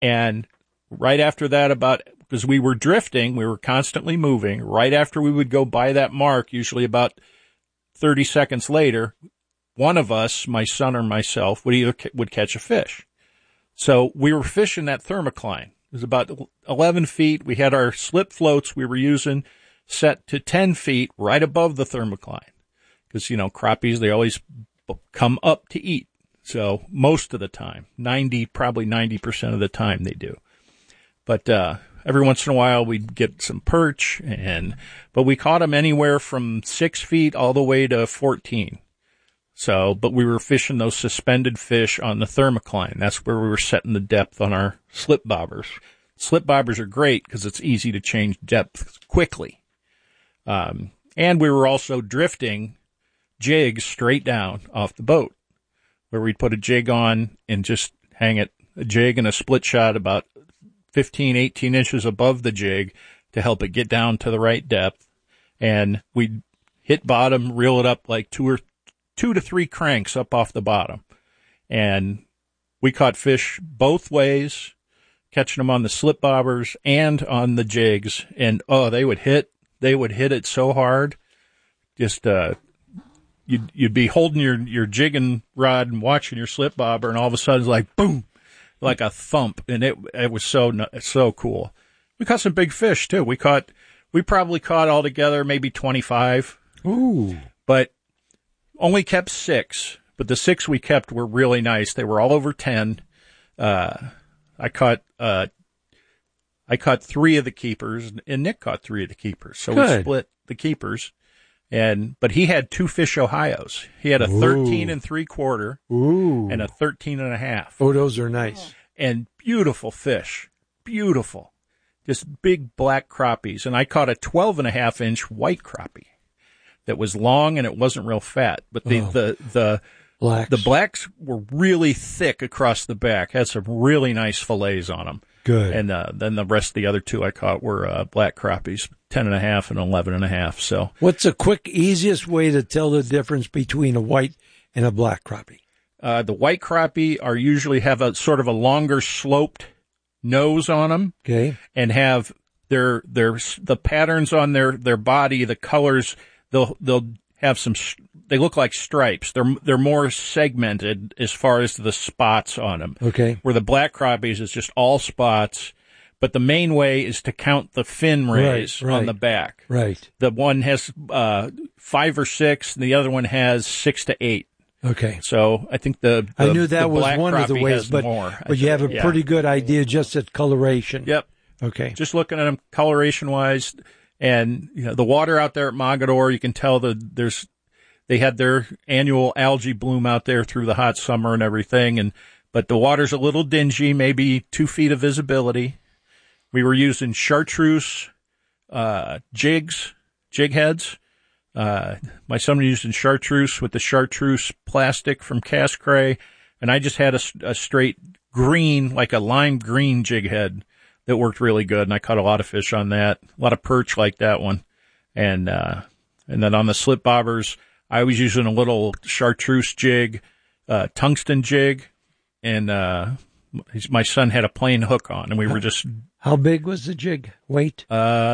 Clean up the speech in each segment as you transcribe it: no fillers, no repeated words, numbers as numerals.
And right after that, because we were drifting, we were constantly moving. Right after we would go by that mark, usually about 30 seconds later, one of us, my son or myself, would catch a fish. So we were fishing that thermocline. It was about 11 feet. We had our slip floats we were using set to 10 feet right above the thermocline. Because, crappies, they always come up to eat. So most of the time, probably 90% of the time they do. But every once in a while we'd get some perch, but we caught them anywhere from 6 feet all the way to 14. So, but we were fishing those suspended fish on the thermocline. That's where we were setting the depth on our slip bobbers. Slip bobbers are great because it's easy to change depth quickly. And we were also drifting jigs straight down off the boat, where we'd put a jig on and just hang it, a jig and a split shot about 15, 18 inches above the jig to help it get down to the right depth. And we'd hit bottom, reel it up like two to three cranks up off the bottom. And we caught fish both ways, catching them on the slip bobbers and on the jigs. And, they would hit it so hard. Just, you'd be holding your jigging rod and watching your slip bobber, and all of a sudden it's like boom, like a thump, and it was so cool. We caught some big fish too. We probably caught altogether maybe 25. Ooh. But only kept 6. But the 6 we kept were really nice. They were all over 10. I caught 3 of the keepers, and Nick caught 3 of the keepers. So Good. We split the keepers. But he had 2 Fish Ohios. He had a 13 3/4 and a 13 1/2. Oh, those are nice. And beautiful fish. Beautiful. Just big black crappies. And I caught a 12 1/2-inch white crappie that was long and it wasn't real fat. But the blacks were really thick across the back. Had some really nice fillets on them. Good. And then the rest of the other 2 I caught were black crappies, 10 1/2 and 11 1/2. So, what's the quick, easiest way to tell the difference between a white and a black crappie? The white crappie usually have a sort of a longer sloped nose on them. Okay. And have the patterns on their body, the colors, they'll have they look like stripes. They're more segmented as far as the spots on them. Okay. Where the black crappies is just all spots, but the main way is to count the fin rays on the back. Right. The one has 5 or 6, and the other one has 6 to 8. Okay. So I think I knew that was one of the ways, but you have a yeah. pretty good idea just at coloration. Yep. Okay. Just looking at them coloration wise, and the water out there at Mogador, you can tell they had their annual algae bloom out there through the hot summer and everything, but the water's a little dingy, maybe 2 feet of visibility. We were using chartreuse jig heads. My son was using chartreuse with the chartreuse plastic from Cast Cray, and I just had a straight green, like a lime green jig head that worked really good, and I caught a lot of fish on that, a lot of perch like that one. And then on the slip bobbers, I was using a little chartreuse jig, tungsten jig, and my son had a plain hook on, and we were just... How big was the jig? Weight?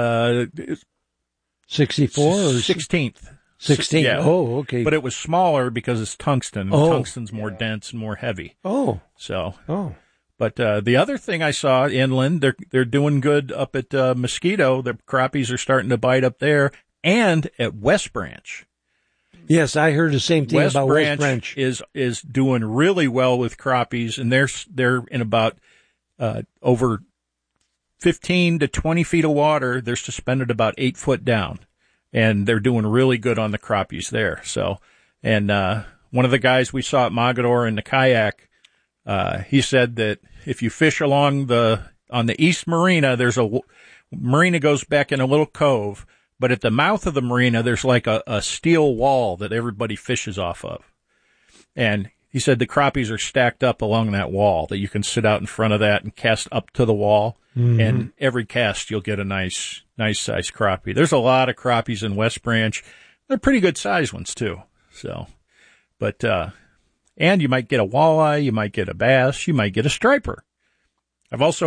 64 or 16th. 16. Yeah. Oh, okay. But it was smaller because it's tungsten. Oh. Tungsten's more dense and more heavy. Oh. So. Oh. But the other thing I saw inland, they're doing good up at Mosquito. The crappies are starting to bite up there, and at West Branch. Yes, I heard the same thing about West Branch. is doing really well with crappies, and they're in about over 15 to 20 feet of water. They're suspended about 8 foot down, and they're doing really good on the crappies there. So, and one of the guys we saw at Mogador in the kayak, he said that if you fish on the East Marina, there's marina goes back in a little cove, but at the mouth of the marina, there's like a steel wall that everybody fishes off of. And he said the crappies are stacked up along that wall, that you can sit out in front of that and cast up to the wall. Mm-hmm. And every cast, you'll get a nice size crappie. There's a lot of crappies in West Branch. They're pretty good size ones too. So, but, and you might get a walleye, you might get a bass, you might get a striper. I've also